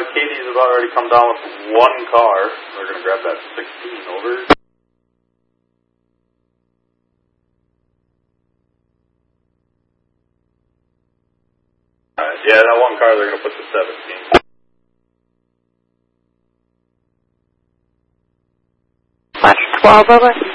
Katie's about already come down with one car. We're going to grab that 16 over. Yeah, that one car they're going to put the 17. Flash 12 over.